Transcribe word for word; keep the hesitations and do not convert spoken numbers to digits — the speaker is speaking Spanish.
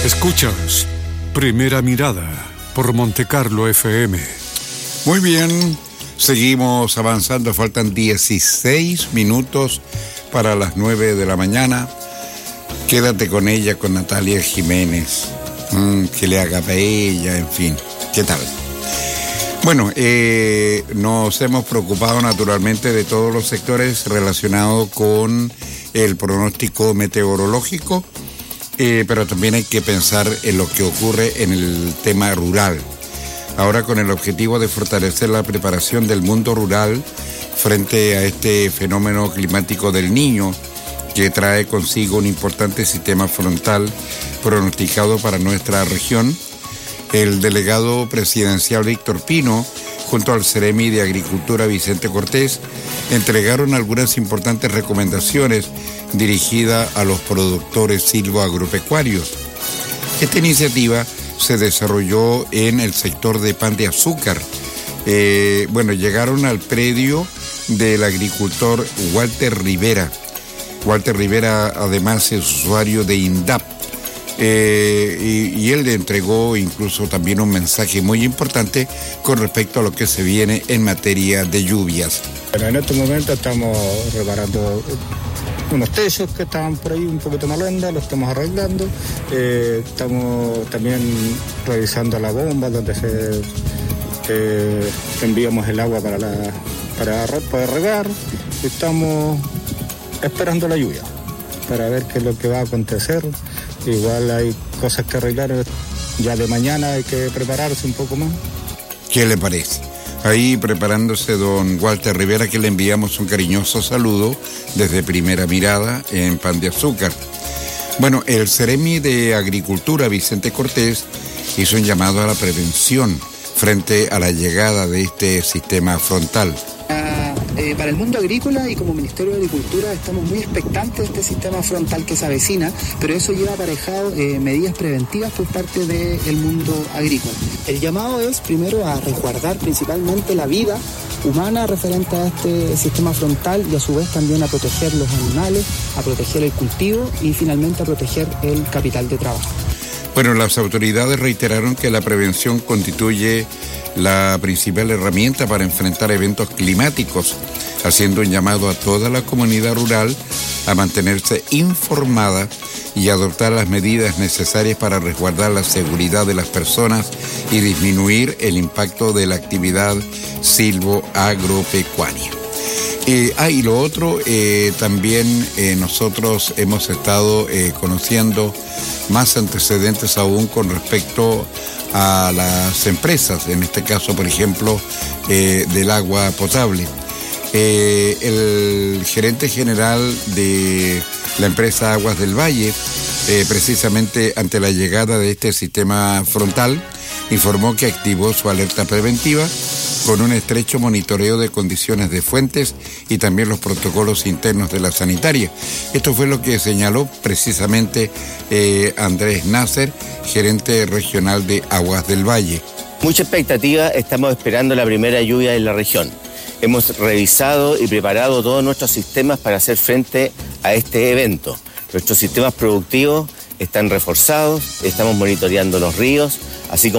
Escuchas Primera Mirada por Montecarlo F M. Muy bien, seguimos avanzando, faltan dieciséis minutos para las nueve de la mañana. Quédate con ella, con Natalia Jiménez, mm, que le haga paella, en fin, ¿qué tal? Bueno, eh, nos hemos preocupado naturalmente de todos los sectores relacionados con el pronóstico meteorológico, eh, pero también hay que pensar en lo que ocurre en el tema rural. Ahora, con el objetivo de fortalecer la preparación del mundo rural frente a este fenómeno climático del Niño, que trae consigo un importante sistema frontal pronosticado para nuestra región, el delegado presidencial Víctor Pino, junto al Ceremi de Agricultura Vicente Cortés, entregaron algunas importantes recomendaciones dirigidas a los productores silvoagropecuarios. Esta iniciativa se desarrolló en el sector de pan de azúcar. Eh, bueno, llegaron al predio del agricultor Walter Rivera. Walter Rivera además es usuario de INDAP. Eh, y, y él le entregó incluso también un mensaje muy importante con respecto a lo que se viene en materia de lluvias. Bueno, en este momento estamos reparando unos techos que estaban por ahí un poquito malendas, los estamos arreglando. Eh, estamos también revisando la bomba donde se eh, enviamos el agua para, la, para poder regar. Estamos esperando la lluvia para ver qué es lo que va a acontecer. Igual hay cosas que arreglar, ya de mañana hay que prepararse un poco más. ¿Qué le parece? Ahí preparándose don Walter Rivera, que le enviamos un cariñoso saludo desde Primera Mirada en Pan de Azúcar. Bueno, el Ceremi de Agricultura Vicente Cortés hizo un llamado a la prevención frente a la llegada de este sistema frontal. Eh, para el mundo agrícola y como Ministerio de Agricultura estamos muy expectantes de este sistema frontal que se avecina, pero eso lleva aparejado eh, medidas preventivas por parte del mundo agrícola. El llamado es primero a resguardar principalmente la vida humana referente a este sistema frontal y a su vez también a proteger los animales, a proteger el cultivo y finalmente a proteger el capital de trabajo. Bueno, las autoridades reiteraron que la prevención constituye la principal herramienta para enfrentar eventos climáticos, haciendo un llamado a toda la comunidad rural a mantenerse informada y adoptar las medidas necesarias para resguardar la seguridad de las personas y disminuir el impacto de la actividad silvoagropecuaria. Eh, ah, y lo otro, eh, también eh, nosotros hemos estado eh, conociendo más antecedentes aún con respecto a las empresas, en este caso, por ejemplo, eh, del agua potable. Eh, el gerente general de la empresa Aguas del Valle, eh, precisamente ante la llegada de este sistema frontal, informó que activó su alerta preventiva con un estrecho monitoreo de condiciones de fuentes y también los protocolos internos de la sanitaria. Esto fue lo que señaló precisamente eh, Andrés Nasser, gerente regional de Aguas del Valle. Mucha expectativa, estamos esperando la primera lluvia en la región. Hemos revisado y preparado todos nuestros sistemas para hacer frente a este evento. Nuestros sistemas productivos están reforzados, estamos monitoreando los ríos, así como